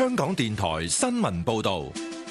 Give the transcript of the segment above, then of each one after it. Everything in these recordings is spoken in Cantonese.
香港電台新聞報道。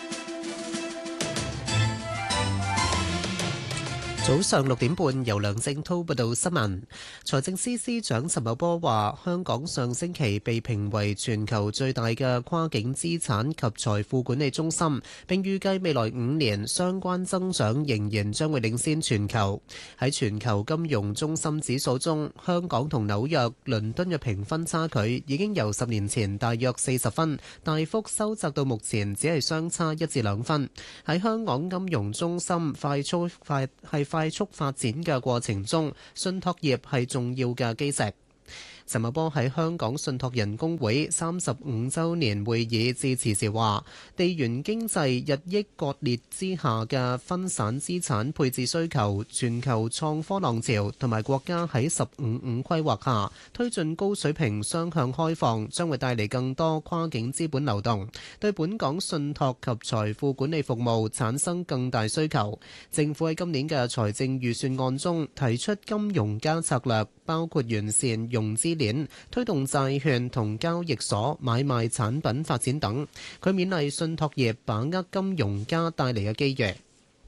早上6點半，由梁正滔報道新聞。財政司司長陳茂波話，香港上星期被評為全球最大嘅跨境資產及財富管理中心，並預計未來5年相關增長仍然將會領先全球。喺全球金融中心指數中，香港同紐約、倫敦嘅評分差距已經由10年前大約40分，大幅收窄到目前只係相差1至2分。喺香港金融中心快速發展嘅過程中，信託業係重要嘅基石。陳茂波喺香港信託人公會35週年會議致辭時話，地緣經濟日益割裂之下嘅分散資產配置需求、全球創科浪潮同埋國家喺15/5規劃下推進高水平雙向開放，將會帶嚟更多跨境資本流動，對本港信託及財富管理服務產生更大需求。政府喺今年嘅財政預算案中提出金融加策略，包括完善融資鏈、推動債券同交易所買賣產品發展等。佢勉勵信託業把握金融家帶嚟嘅機遇。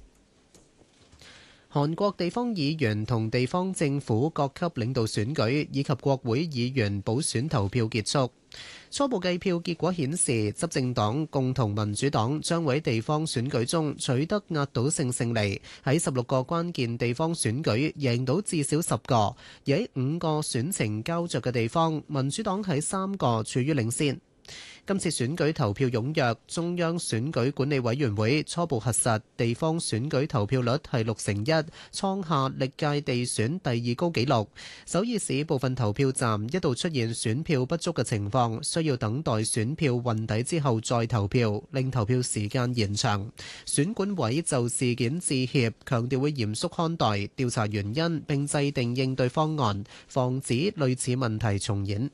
韓國地方議員同地方政府各級領導選舉以及國會議員補選投票結束。初步計票結果顯示，執政黨共同民主黨將會喺地方選舉中取得壓倒性勝利，喺16個關鍵地方選舉贏到至少10個，而喺5個選情膠着嘅地方，民主黨喺3個處於領先。今次選舉投票踴躍，中央選舉管理委員會初步核實地方選舉投票率係61%，創下歷屆地選第2高紀錄。首爾市部分投票站一度出現選票不足嘅情況，需要等待選票運抵之後再投票，令投票時間延長。選管委就事件致歉，強調會嚴肅看待，調查原因並制定應對方案，防止類似問題重演。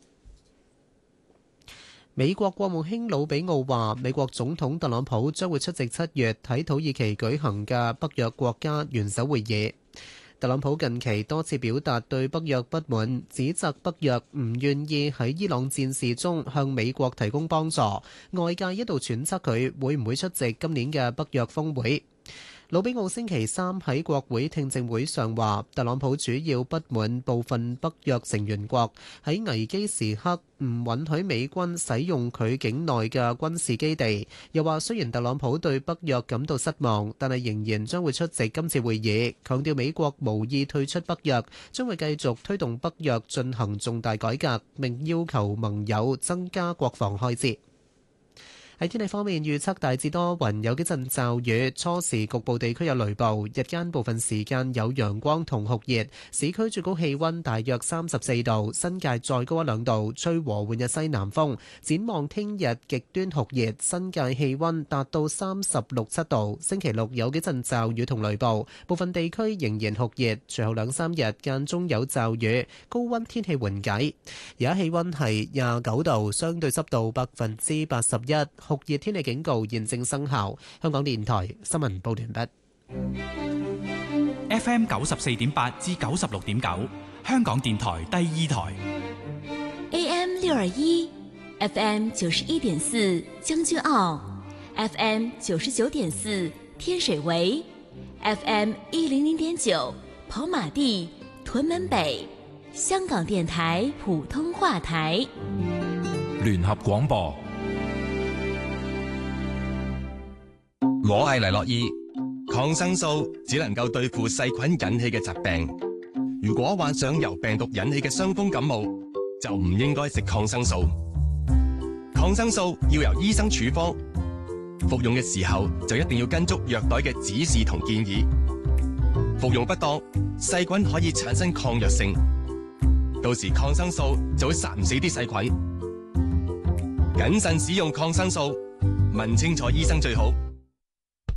美國國務卿魯比奧話，美國總統特朗普將會出席7月喺土耳其舉行嘅北約國家元首會議。特朗普近期多次表達對北約不滿，指責北約唔願意喺伊朗戰事中向美國提供幫助，外界一度揣測佢會唔會出席今年嘅北約峰會。魯比奧星期3喺國會聽證會上話，特朗普主要不滿部分北約成員國喺危機時刻唔允許美軍使用佢境內嘅軍事基地，又話雖然特朗普對北約感到失望，但係仍然將會出席今次會議，強調美國無意退出北約，將會繼續推動北約進行重大改革，並要求盟友增加國防開支。喺天氣方面，預測大致多雲，有幾陣驟雨，初時局部地區有雷暴，日間部分時間有陽光同酷熱，市區最高氣溫大約34度，新界再高1-2度，吹和緩嘅西南風。展望聽日極端酷熱，新界氣溫達到36-7度。星期六有幾陣驟雨同雷暴，部分地區仍然酷熱，隨後2-3日間中有驟雨，高溫天氣緩解。而家氣溫係29度，相對濕度81%。酷熱天氣警告現正生效。香港電台新聞報道完畢。FM 94.8至96.9，香港電台第2台。 AM 621 FM 91.4將軍澳 FM 99.4天水圍 FM 100.9跑馬地屯門北。香港電台普通話台。 聯合廣播。 我係黎諾懿，抗生素只能夠對付細菌引起嘅疾病。如果患上由病毒引起嘅傷風感冒，就唔應該食抗生素。抗生素要由醫生處方，服用嘅時候就一定要跟足藥袋嘅指示同建議。服用不當，細菌可以產生抗藥性，到時抗生素就會殺唔死啲細菌。謹慎使用抗生素，問清楚醫生最好。